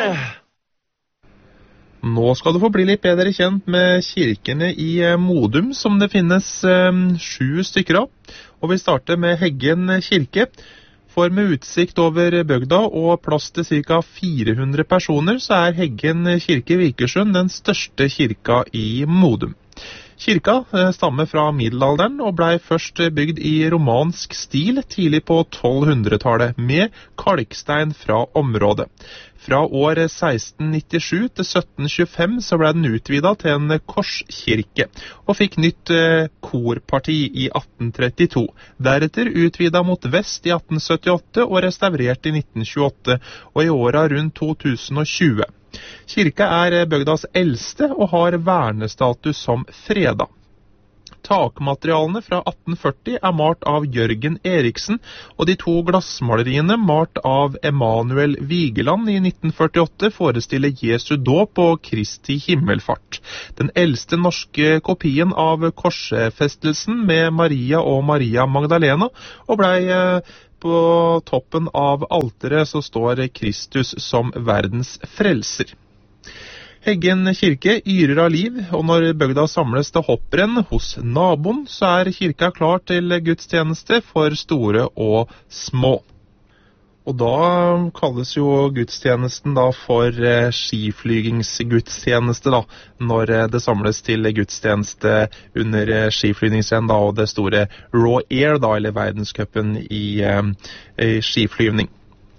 Nå skal du få bli litt bedre kjent med kirkene i Modum, som det finnes 7 stykker av. Og vi starter med Heggen kirke. For med utsikt over bygda og plass til ca. 400 personer, så er Heggen kirke i Vikersund den største kirka i Modum. Kirka stammer fra middelalderen og ble først bygd i romansk stil tidlig på 1200-tallet, med kalkstein fra området. Fra år 1697 til 1725 så ble den utvidet til en korskirke, og fikk nytt korparti i 1832. Deretter utvidet mot vest i 1878 og restaurert i 1928, og i åra rundt 2020. Kirka er bygdas eldste og har vernestatus som freda. Takmaterialene fra 1840 er malt av Jørgen Eriksen, og de 2 glassmaleriene malt av Emanuel Vigeland i 1948 forestiller Jesu dåp og Kristi himmelfart. Den eldste norske kopien av korsfestelsen med Maria og Maria Magdalena, og blei på toppen av alteret så står Kristus som verdens frelser. Heggen kirke yrer av liv, og når bygda samles til hopprenn hos naboen, så er kirka klar til gudstjeneste for store og små. Og da kalles jo gudstjenesten da for skiflygingsgudstjeneste da, når det samles til gudstjeneste under skiflygingsrenn da, og det store Raw Air da, eller verdenscupen i skiflyvning.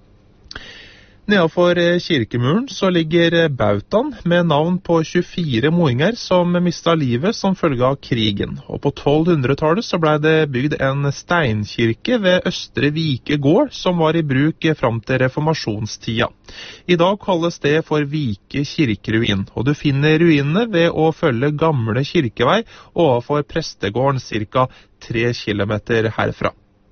Nedenfor kirkemuren så ligger bautaen med navn på 24 moinger som mistet livet som følge av krigen. Og på 1200-tallet så ble det bygd en steinkirke ved Østre Vike gård som var i bruk fram til reformasjonstida. I dag kalles det for Vike kirkeruin, og du finner ruinene ved å følge gamle kirkevei overfor prestegården ca. 3 kilometer herfra.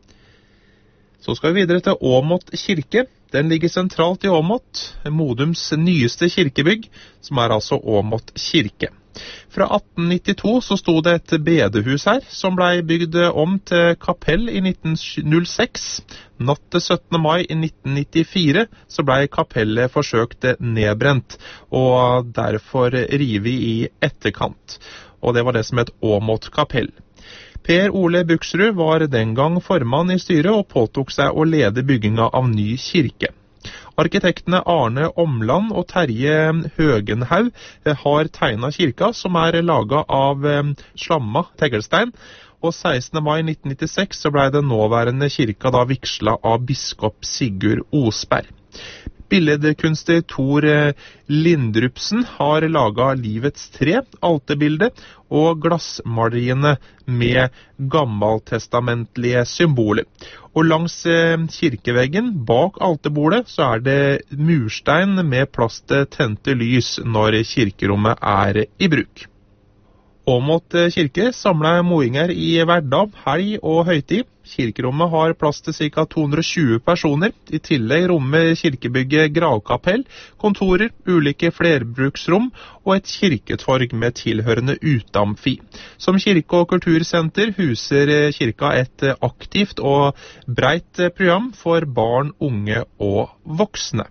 Så skal vi videre til Åmot kirke. Den ligger sentralt i Åmot, Modums nyeste kirkebygg, som er altså Åmot kirke. Fra 1892 så stod det et bedehus her, som ble bygd om til kapell i 1906. Natt til 17. mai i 1994 så ble kapellet forsøkt nedbrent, og derfor rivet i etterkant. Og det var det som het Åmot kapell. Per Ole Buksrud var den gang formann i styret og påtok seg å lede bygginga av ny kirke. Arkitektene Arne Omland og Terje Høgenhaug har tegnet kirka, som er laget av slamma teglstein, og 16. mai 1996 så ble den nåværende kirka da vigslet av biskop Sigurd Osberg. Billedkunstner Tor Lindrupsen har laget Livets tre, alterbildet, og glassmaleriene med gammeltestamentlige symboler. Og langs kirkeveggen bak alterbordet så er det murstein med plass til tente lys når kirkerommet er i bruk. Åmot kirke samler moinger i hverdag, helg og høytid. Kirkerommet har plass til ca. 220 personer. I tillegg rommer kirkebygget gravkapell, kontorer, ulike flerbruksrom og et kirketorg med tilhørende utamfi. Som kirke- og kultursenter huser kirka et aktivt og breit program for barn, unge og voksne.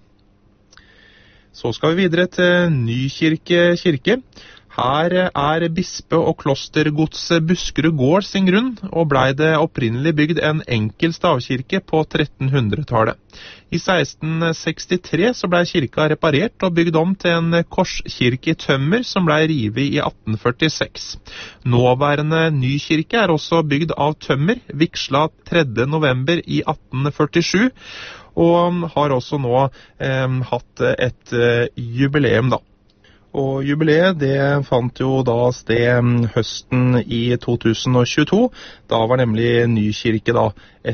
Så skal vi videre til Nykirke kirke. Her er bispe- og klostergodset Buskerud gård sin grunn, og blei det opprinnelig bygd en enkel stavkirke på 1300-tallet. I 1663 så blei kirka reparert og bygd om til en korskirke i tømmer som blei rivet i 1846. Nåværende Nykirke er også bygd av tømmer, vigsla 3. november i 1847, og har også nå hatt et jubileum da. Og jubileet det fant jo da sted høsten i 2022. Da var nemlig Nykirke da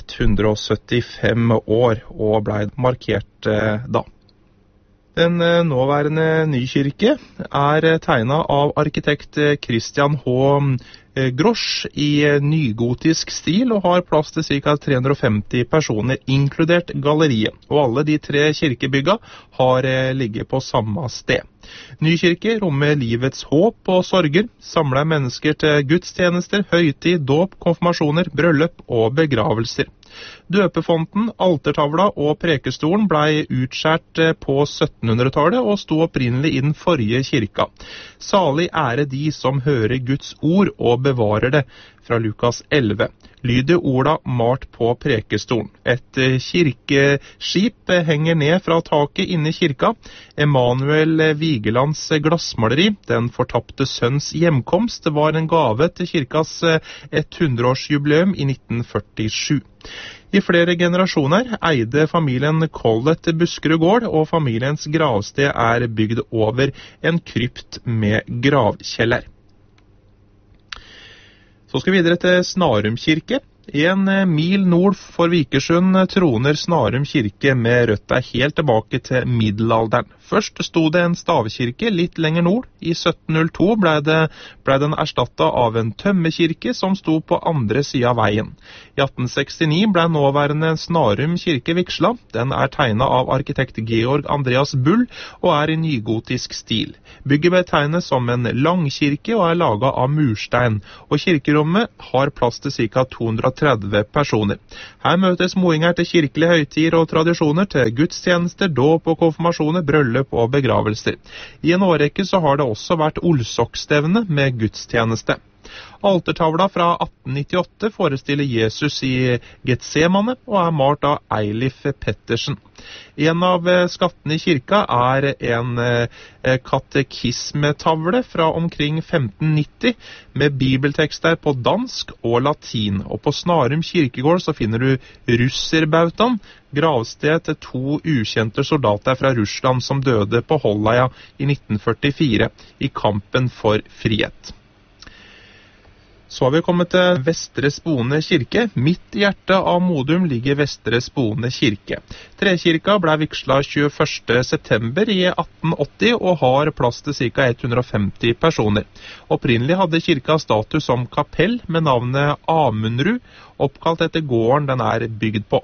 175 år og ble markert da. Den nåværende Nykirke er tegnet av arkitekt Christian H. Grosch i nygotisk stil og har plass til ca. 350 personer, inkludert galleriet. Og alle de 3 kirkebygga har ligget på samme sted. Nykirke rommer livets håp og sorger, samler mennesker til gudstjenester, høytid, dåp, konfirmasjoner, bryllup og begravelser. Døpefonten, altertavla og prekestolen ble utskjært på 1700-tallet og sto opprinnelig i den forrige kirka. Salig ære de som hører Guds ord og bevarer det, fra Lukas 11. Lyder orda malt på prekestolen. Et kirkeskip henger ned fra taket inne i kirka. Emanuel Vigelands glassmaleri, Den fortapte sønns hjemkomst, var en gave til kirkas 100-årsjubileum i 1947. I flere generasjoner eide familien Collett Buskerud gård, og familiens gravsted er bygd over en krypt med gravkjeller. Så skal vi videre til Snarum kirke. 1 mil nord for Vikersund troner Snarum kirke med røtta helt tilbake til middelalderen. Først stod det en stavkirke litt lenger nord. I 1702 ble den erstattet av en tømmekirke som sto på andre siden av veien. I 1869 ble nåværende Snarum kirke vigsla. Den er tegnet av arkitekt Georg Andreas Bull og er i nygotisk stil. Bygget betegnes som en langkirke og er laget av murstein, og kirkerommet har plass til ca. 230 personer. Her møtes moinger til kirkelige høytider og tradisjoner, til gudstjenester, dåp og konfirmasjoner, bryllup og begravelser. I en årrekke så har det også vært Olsokstevne med gudstjeneste. Altertavla fra 1898 forestiller Jesus i Getsemane og er malt av Eilif Pettersen. En av skattene i kirka er en katekismetavle fra omkring 1590 med bibeltekster på dansk og latin. Og på Snarum kirkegård så finner du russerbautaen, gravsted til 2 ukjente soldater fra Russland som døde på Holleia i 1944 i kampen for frihet. Så har vi kommet til Vestre Spone kirke. Midt i hjertet av Modum ligger Vestre Spone kirke. Trekirka ble vigsla 21. september i 1880 og har plass til ca. 150 personer. Opprinnelig hadde kirka status som kapell med navnet Amundrud, oppkalt etter gården den er bygd på.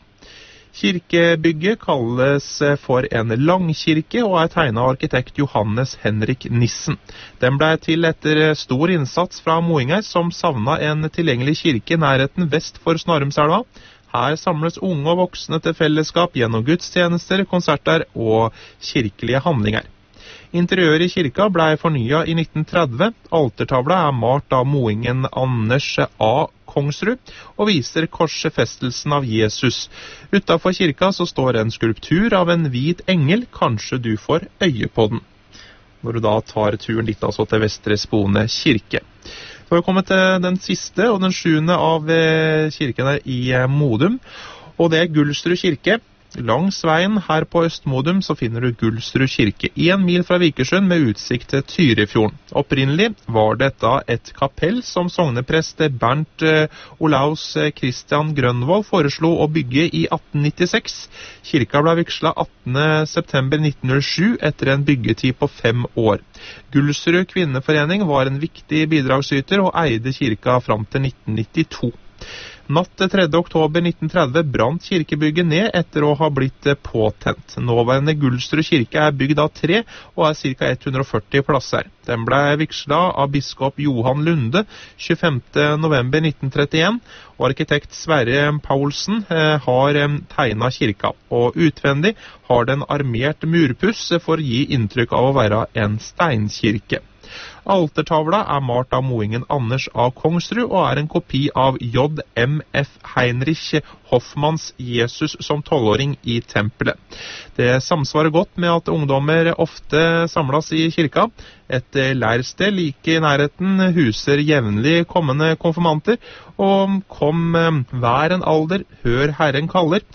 Kirkebygget kalles for en langkirke og er tegnet av arkitekt Johannes Henrik Nissen. Den ble til etter stor innsats fra moinger som savnet en tilgjengelig kirke i nærheten vest for Snarumselva. Her samles unge og voksne til fellesskap gjennom gudstjenester, konserter og kirkelige handlinger. Interiøret i kirka ble fornyet i 1930. Altertavla er malt av moingen Anders A. Kongsrud og viser korsfestelsen av Jesus. Utenfor kirka så står en skulptur av en hvit engel. Kanskje du får øye på den når du da tar turen dit altså til Vestre Spone kirke. Så har vi kommet til den siste og den 7. av kirkene i Modum, og det er Gullsrud kirke. Langs veien her på Østmodum så finner du Gullsrud kirke, 1 mil fra Vikersund med utsikt til Tyrifjorden. Opprinnelig var dette et kapell som sogneprest Bernt Olaus Christian Grønvold foreslo å bygge i 1896. Kirka ble vigsla 18. september 1907 etter en byggetid på 5 år. Gullsrud kvinneforening var en viktig bidragsyter og eide kirka fram til 1992. Natt 3. oktober 1930 brant kirkebygget ned etter å ha blitt påtent. Nåværende Gullsrud kirke er bygd av tre og er ca. 140 plasser. Den ble vigsla av biskop Johan Lunde 25. november 1931, og arkitekt Sverre Paulsen har tegnet kirka. Og utvendig har den armert murpuss for å gi inntrykk av å være en steinkirke. Altertavla er malt av moingen Anders A. Kongsrud og er en kopi av J.M.F. Heinrich Hoffmanns Jesus som 12-åring i tempelet. Det samsvarer godt med at ungdommer ofte samles i kirka. Et leirsted like i nærheten huser jevnlig kommende konfirmanter, og kom hver en alder, hør Herren kaller,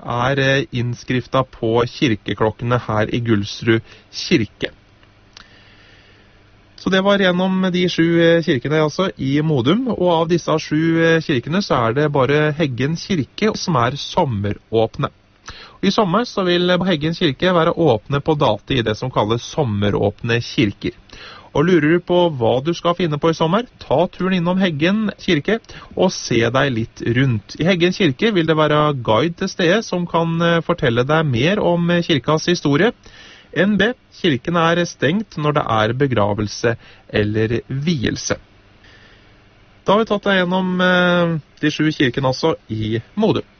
er innskrifta på kirkeklokkene her i Gullsrud kirke. Så det var gjennom de 7 kirkene altså i Modum, og av disse 7 kirkene så er det bare Heggen kirke som er sommeråpne. Og i sommer så vil Heggen kirke være åpne på data i det som kalles sommeråpne kirker. Og lurer du på hva du skal finne på i sommer, ta turen innom Heggen kirke og se deg litt rundt. I Heggen kirke vil det være guide til stedet som kan fortelle deg mer om kirkas historie. NB. Kirken er stengt når det er begravelse eller vielse. Da har vi tatt deg gjennom de 7 kirkene også i Modum.